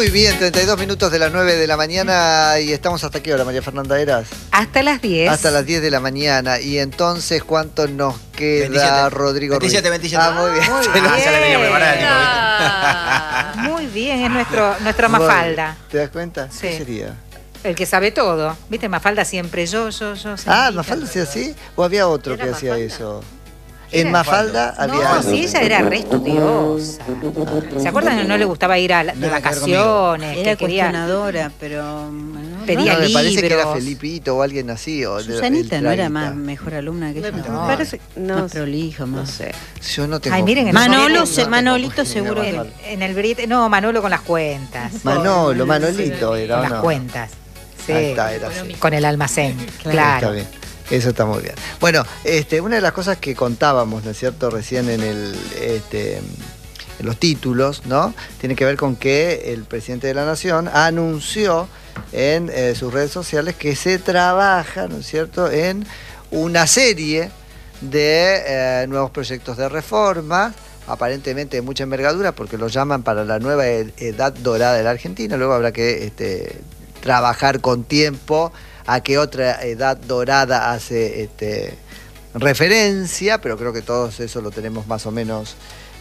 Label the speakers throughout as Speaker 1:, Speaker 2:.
Speaker 1: Muy bien, 32 minutos de las 9 de la mañana y estamos hasta qué hora, María Fernanda Heras.
Speaker 2: Hasta las 10.
Speaker 1: Hasta las 10 de la mañana. Y entonces, ¿cuánto nos queda,
Speaker 3: 27.
Speaker 1: Rodrigo Ruiz?
Speaker 3: 27.
Speaker 1: Ah, muy bien.
Speaker 2: Muy
Speaker 3: Se la tenía preparada, tipo, ¿viste?
Speaker 2: Muy bien, es nuestra Mafalda.
Speaker 1: ¿Te das cuenta?
Speaker 2: Sí.
Speaker 1: ¿Qué sería?
Speaker 2: El que sabe todo. ¿Viste? Mafalda siempre yo.
Speaker 1: Ah, ¿Mafalda hacía así? ¿O había otro que hacía eso? En Mafalda había
Speaker 2: No,
Speaker 1: algo.
Speaker 2: sí, ella era re estudiosa. ¿Se acuerdan que no le gustaba ir de
Speaker 3: Nada que ver
Speaker 2: vacaciones?
Speaker 4: Era
Speaker 2: Que quería...
Speaker 4: cuestionadora, pero... ¿no?
Speaker 2: Pedía
Speaker 1: No, me parece que era
Speaker 2: libros.
Speaker 1: Felipito o alguien así. O
Speaker 4: Susanita
Speaker 1: el
Speaker 4: no era
Speaker 1: Traguita.
Speaker 4: más mejor alumna que ella.
Speaker 2: Me
Speaker 1: No.
Speaker 2: parece...
Speaker 4: Más prolijo, más.
Speaker 2: No sé.
Speaker 1: Yo no tengo.
Speaker 2: Ay, miren, en
Speaker 4: Manolo,
Speaker 2: no tengo
Speaker 4: Manolito seguro que...
Speaker 2: En el billete... No, Manolo con las cuentas.
Speaker 1: Manolito era,
Speaker 2: Con
Speaker 1: ¿o
Speaker 2: las
Speaker 1: no?
Speaker 2: cuentas. Sí.
Speaker 1: Ahí está, era así.
Speaker 2: Con el almacén.
Speaker 1: Está
Speaker 2: Claro.
Speaker 1: bien. Eso está muy bien. Bueno, una de las cosas que contábamos, ¿no es cierto?, recién en los títulos, ¿no? Tiene que ver con que el presidente de la Nación anunció en sus redes sociales que se trabaja, ¿no es cierto?, en una serie de nuevos proyectos de reforma, aparentemente de mucha envergadura, porque lo llaman para la nueva edad dorada de la Argentina. Luego habrá que trabajar con tiempo a qué otra edad dorada hace referencia, pero creo que todos eso lo tenemos más o menos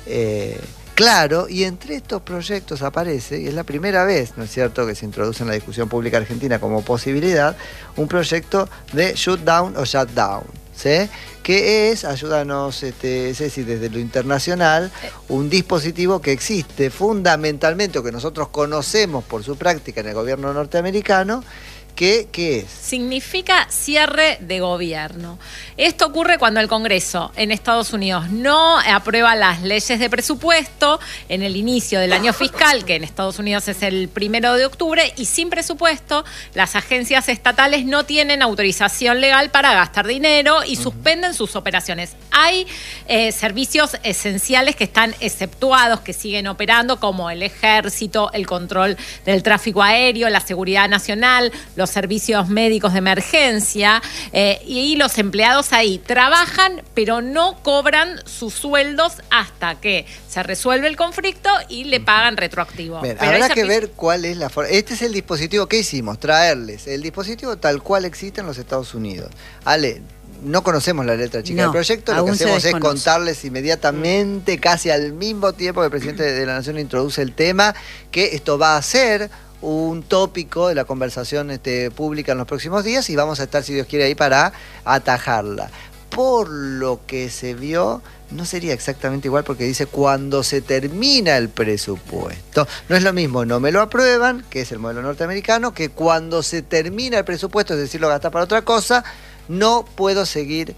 Speaker 1: claro. Y entre estos proyectos aparece, y es la primera vez, ¿no es cierto?, que se introduce en la discusión pública argentina como posibilidad, un proyecto de shutdown o shutdown, ¿sí? Que es, ayúdanos, Ceci, desde lo internacional, un dispositivo que existe fundamentalmente, o que nosotros conocemos por su práctica en el gobierno norteamericano. ¿Qué es?
Speaker 5: Significa cierre de gobierno. Esto ocurre cuando el Congreso en Estados Unidos no aprueba las leyes de presupuesto en el inicio del año fiscal, que en Estados Unidos es el 1 de octubre, y sin presupuesto las agencias estatales no tienen autorización legal para gastar dinero y suspenden sus operaciones. Hay servicios esenciales que están exceptuados, que siguen operando, como el ejército, el control del tráfico aéreo, la seguridad nacional, los servicios médicos de emergencia, y los empleados ahí trabajan, pero no cobran sus sueldos hasta que se resuelve el conflicto y le pagan retroactivo.
Speaker 1: Bien,
Speaker 5: Pero
Speaker 1: habrá
Speaker 5: ese
Speaker 1: que ver cuál es la forma. Este es el dispositivo que hicimos, traerles el dispositivo tal cual existe en los Estados Unidos. Ale, no conocemos la letra chica del proyecto, lo que hacemos es contarles inmediatamente, casi al mismo tiempo que el presidente de la Nación introduce el tema, que esto va a ser un tópico de la conversación pública en los próximos días, y vamos a estar, si Dios quiere, ahí para atajarla. Por lo que se vio, no sería exactamente igual, porque dice cuando se termina el presupuesto. No es lo mismo, no me lo aprueban, que es el modelo norteamericano, que cuando se termina el presupuesto, es decir, lo gasta para otra cosa, no puedo seguir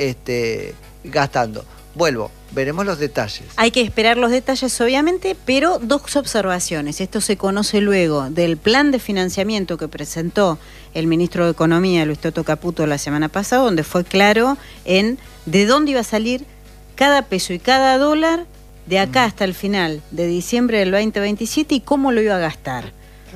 Speaker 1: gastando. Vuelvo, veremos los detalles.
Speaker 4: Hay que esperar los detalles, obviamente, pero dos observaciones. Esto se conoce luego del plan de financiamiento que presentó el ministro de Economía, Luis Toto Caputo, la semana pasada, donde fue claro en de dónde iba a salir cada peso y cada dólar de acá hasta el final de diciembre del 2027 y cómo lo iba a gastar.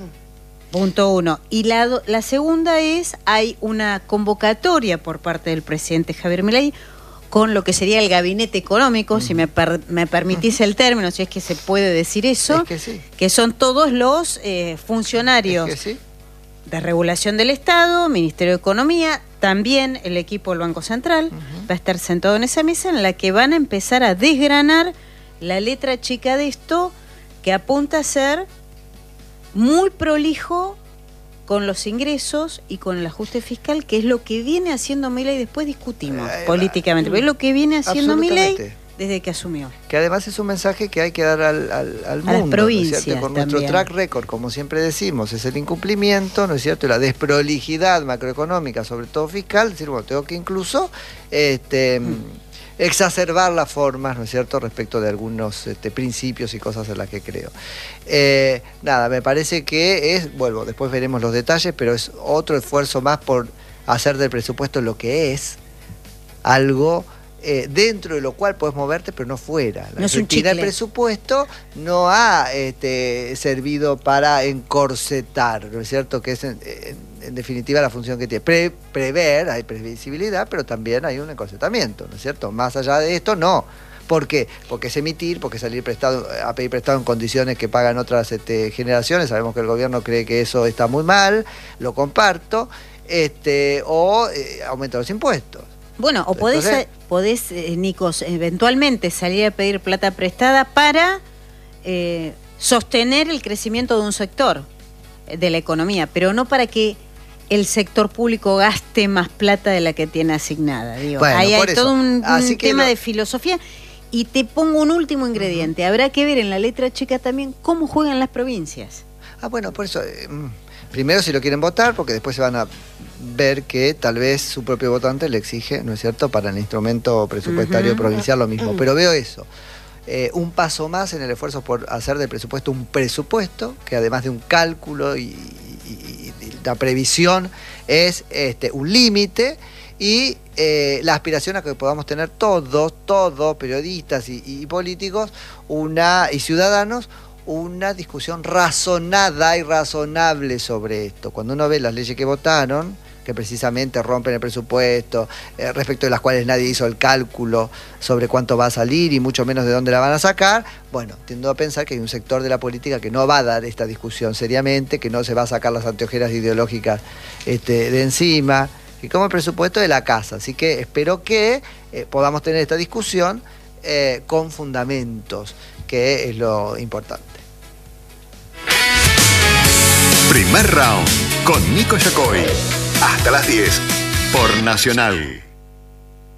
Speaker 4: Punto uno. Y la segunda es, hay una convocatoria por parte del presidente Javier Milei con lo que sería el gabinete económico, si me permitís el término, si es que se puede decir eso,
Speaker 1: Es que sí.
Speaker 4: que son todos los funcionarios
Speaker 1: Es que sí.
Speaker 4: de regulación del Estado, Ministerio de Economía, también el equipo del Banco Central va a estar sentado en esa mesa en la que van a empezar a desgranar la letra chica de esto, que apunta a ser muy prolijo con los ingresos y con el ajuste fiscal, que es lo que viene haciendo Milei. Después discutimos políticamente, pero es lo que viene haciendo Milei desde que asumió.
Speaker 1: Que además es un mensaje que hay que dar al mundo,
Speaker 4: las provincias,
Speaker 1: ¿no es cierto? Con
Speaker 4: también.
Speaker 1: nuestro track record, como siempre decimos, es el incumplimiento, ¿no es cierto? La desprolijidad macroeconómica, sobre todo fiscal. Es decir, bueno, tengo que incluso exacerbar las formas, ¿no es cierto?, respecto de algunos principios y cosas en las que creo. Nada, me parece que después veremos los detalles, pero es otro esfuerzo más por hacer del presupuesto lo que es, algo dentro de lo cual puedes moverte, pero no fuera. La
Speaker 4: no es un
Speaker 1: Argentina,
Speaker 4: chicle.
Speaker 1: el presupuesto no ha servido para encorsetar, ¿no es cierto?, que es en definitiva la función que tiene. Prever, hay previsibilidad, pero también hay un encorsetamiento, ¿no es cierto? Más allá de esto, no. ¿Por qué? Porque es emitir, porque salir a pedir prestado en condiciones que pagan otras generaciones. Sabemos que el gobierno cree que eso está muy mal, lo comparto, o aumenta los impuestos.
Speaker 4: Bueno, o podés, Nikos, eventualmente salir a pedir plata prestada para sostener el crecimiento de un sector de la economía, pero no para que el sector público gaste más plata de la que tiene asignada. Digo, bueno, ahí hay todo un tema de filosofía. Y te pongo un último ingrediente. Habrá que ver en la letra chica también cómo juegan las provincias.
Speaker 1: Bueno, por eso, primero si lo quieren votar, porque después se van a ver que tal vez su propio votante le exige, ¿no es cierto?, para el instrumento presupuestario provincial lo mismo. Pero veo eso. Un paso más en el esfuerzo por hacer del presupuesto un presupuesto, que además de un cálculo y la previsión es un límite, y la aspiración a que podamos tener todos, periodistas y políticos y ciudadanos, una discusión razonada y razonable sobre esto. Cuando uno ve las leyes que votaron, que precisamente rompen el presupuesto, respecto de las cuales nadie hizo el cálculo sobre cuánto va a salir y mucho menos de dónde la van a sacar, bueno, tiendo a pensar que hay un sector de la política que no va a dar esta discusión seriamente, que no se va a sacar las anteojeras ideológicas de encima, y como el presupuesto de la casa. Así que espero que podamos tener esta discusión con fundamentos, que es lo importante.
Speaker 6: Primer round con Nico Yacoy. Hasta las 10 por Nacional.